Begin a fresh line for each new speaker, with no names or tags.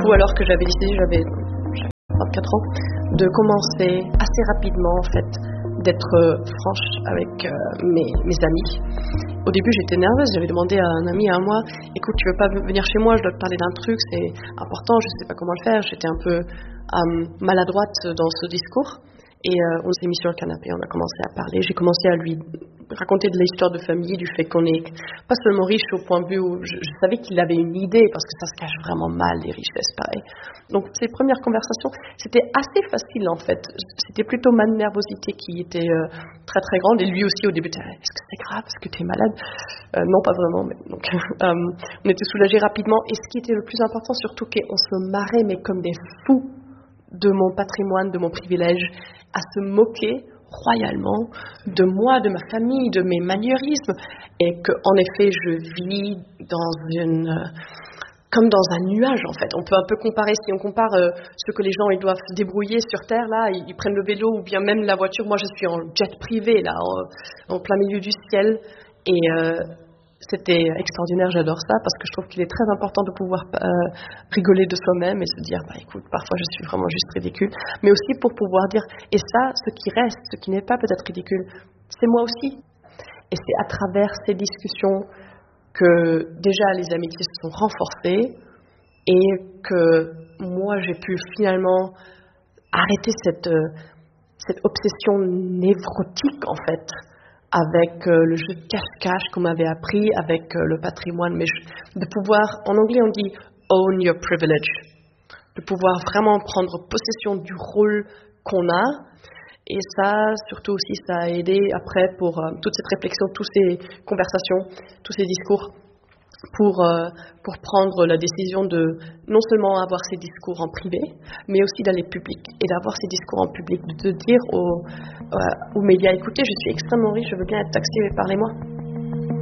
Ou alors que j'avais décidé, j'avais 24 ans, de commencer assez rapidement en fait, d'être franche avec mes amis. Au début j'étais nerveuse, j'avais demandé à un ami à moi, écoute, tu veux pas venir chez moi, je dois te parler d'un truc, c'est important, je sais pas comment le faire. J'étais un peu maladroite dans ce discours. Et on s'est mis sur le canapé, on a commencé à parler. J'ai commencé à lui raconter de l'histoire de famille, du fait qu'on est pas seulement riche au point de vue où je savais qu'il avait une idée, parce que ça se cache vraiment mal, les richesses, pareil. Donc ces premières conversations, c'était assez facile en fait. C'était plutôt ma nervosité qui était très très grande, et lui aussi au début, est-ce que c'est grave, est-ce que tu es malade? Non, pas vraiment, mais donc on était soulagés rapidement. Et ce qui était le plus important, surtout qu'on se marrait, mais comme des fous, de mon patrimoine, de mon privilège, à se moquer royalement de moi, de ma famille, de mes maniérismes, et qu'en effet je vis comme dans un nuage en fait. On peut un peu comparer, si on compare ce que les gens ils doivent se débrouiller sur Terre, là, ils prennent le vélo ou bien même la voiture. Moi je suis en jet privé là, en plein milieu du ciel, et c'était extraordinaire, j'adore ça, parce que je trouve qu'il est très important de pouvoir rigoler de soi-même et se dire, écoute, parfois je suis vraiment juste ridicule, mais aussi pour pouvoir dire, et ça, ce qui reste, ce qui n'est pas peut-être ridicule, c'est moi aussi. Et c'est à travers ces discussions que déjà les amitiés se sont renforcées et que moi j'ai pu finalement arrêter cette obsession névrotique en fait, avec le jeu de cache-cache qu'on m'avait appris, avec le patrimoine, mais de pouvoir, en anglais on dit own your privilege, de pouvoir vraiment prendre possession du rôle qu'on a. Et ça, surtout aussi, ça a aidé après pour toute cette réflexion, toutes ces conversations, tous ces discours, pour prendre la décision de non seulement avoir ces discours en privé, mais aussi d'aller public, et d'avoir ces discours en public, de dire aux médias, écoutez, je suis extrêmement riche, je veux bien être taxé, mais parlez-moi.